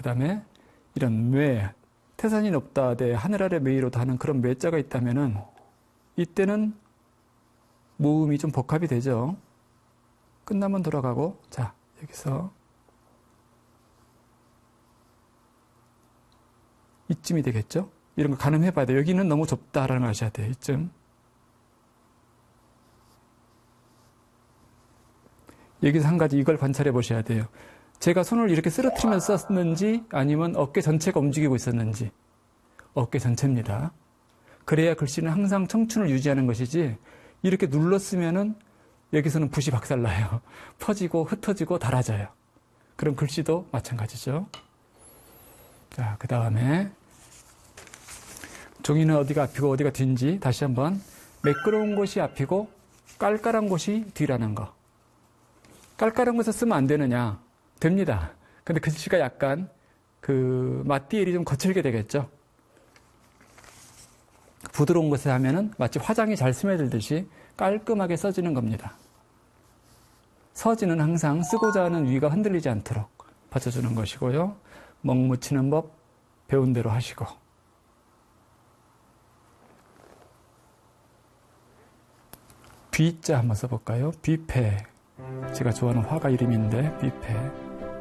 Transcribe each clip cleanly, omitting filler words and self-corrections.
그 다음에 이런 뇌, 태산이 높다 대 하늘 아래 매이로다 하는 그런 매자가 있다면은 이때는 모음이 좀 복합이 되죠. 끝나면 돌아가고, 자, 여기서 이쯤이 되겠죠? 이런 거 가늠해 봐야 돼요. 여기는 너무 좁다라는 걸 아셔야 돼요. 이쯤. 여기서 한 가지 이걸 관찰해 보셔야 돼요. 제가 손을 이렇게 쓰러뜨리면서 썼는지 아니면 어깨 전체가 움직이고 있었는지. 어깨 전체입니다. 그래야 글씨는 항상 청춘을 유지하는 것이지 이렇게 눌렀으면은 여기서는 붓이 박살나요. 퍼지고 흩어지고 닳아져요. 그럼 글씨도 마찬가지죠. 자, 그 다음에 종이는 어디가 앞이고 어디가 뒤인지 다시 한번 매끄러운 곳이 앞이고 깔깔한 곳이 뒤라는 거. 깔깔한 곳에 쓰면 안 되느냐? 됩니다. 근데 글씨가 약간 그 마띠엘이 좀 거칠게 되겠죠. 부드러운 곳에 하면은 마치 화장이 잘 스며들듯이 깔끔하게 써지는 겁니다. 서지는 항상 쓰고자 하는 위가 흔들리지 않도록 받쳐주는 것이고요. 먹묻히는 법 배운 대로 하시고. 비자 한번 써볼까요? 비패. 제가 좋아하는 화가 이름인데 비패.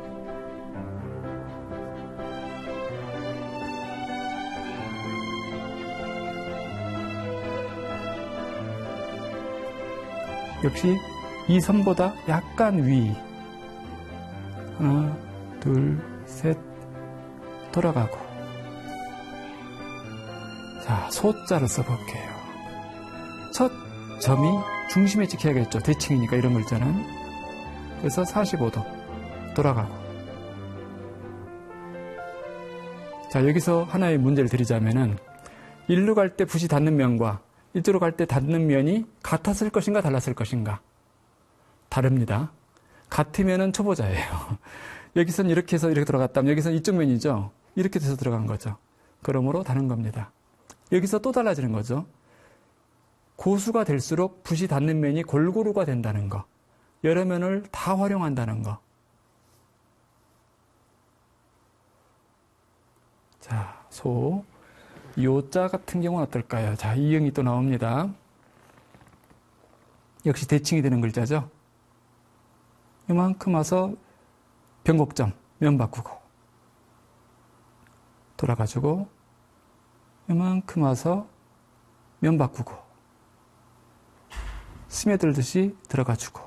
역시 이 선보다 약간 위. 하나, 둘, 셋, 돌아가고. 자, 소자를 써볼게요. 첫 점이 중심에 찍혀야겠죠. 대칭이니까 이런 글자는. 그래서 45도 돌아가고. 자, 여기서 하나의 문제를 드리자면은 일로 갈 때 붓이 닿는 면과 이쪽으로 갈 때 닿는 면이 같았을 것인가 달랐을 것인가? 다릅니다. 같으면은 초보자예요. 여기서는 이렇게 해서 이렇게 들어갔다면 여기서는 이쪽 면이죠. 이렇게 돼서 들어간 거죠. 그러므로 다른 겁니다. 여기서 또 달라지는 거죠. 고수가 될수록 붓이 닿는 면이 골고루가 된다는 거. 여러 면을 다 활용한다는 거. 자, 소. 요자 같은 경우는 어떨까요? 자, 이응이 또 나옵니다. 역시 대칭이 되는 글자죠. 이만큼 와서 변곡점, 면 바꾸고. 돌아가지고, 이만큼 와서 면 바꾸고. 스며들듯이 들어가주고.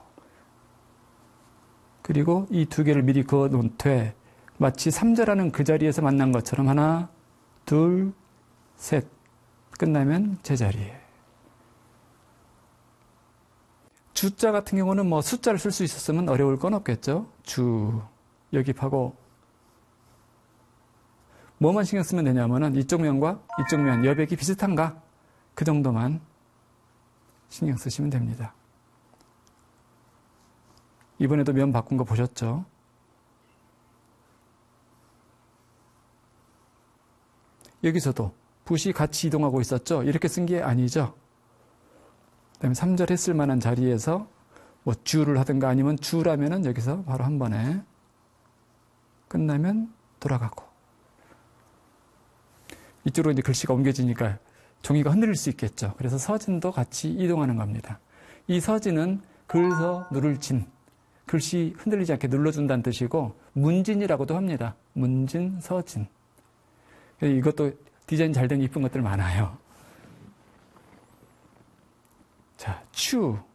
그리고 이 두 개를 미리 그어 놓은 퇴, 마치 삼자라는 그 자리에서 만난 것처럼 하나, 둘, 셋. 끝나면 제자리에. 주자 같은 경우는 뭐 숫자를 쓸 수 있었으면 어려울 건 없겠죠. 주. 여기하고 뭐만 신경 쓰면 되냐면은 이쪽 면과 이쪽 면 여백이 비슷한가? 그 정도만 신경 쓰시면 됩니다. 이번에도 면 바꾼 거 보셨죠? 여기서도 붓이 같이 이동하고 있었죠? 이렇게 쓴 게 아니죠? 그 다음에 3절 했을 만한 자리에서 뭐 주를 하든가 아니면 주라면은 여기서 바로 한 번에 끝나면 돌아가고. 이쪽으로 이제 글씨가 옮겨지니까 종이가 흔들릴 수 있겠죠. 그래서 서진도 같이 이동하는 겁니다. 이 서진은 글서 누를 진. 글씨 흔들리지 않게 눌러준다는 뜻이고 문진이라고도 합니다. 문진, 서진. 이것도 디자인 잘 된 이쁜 것들 많아요. 자, 추.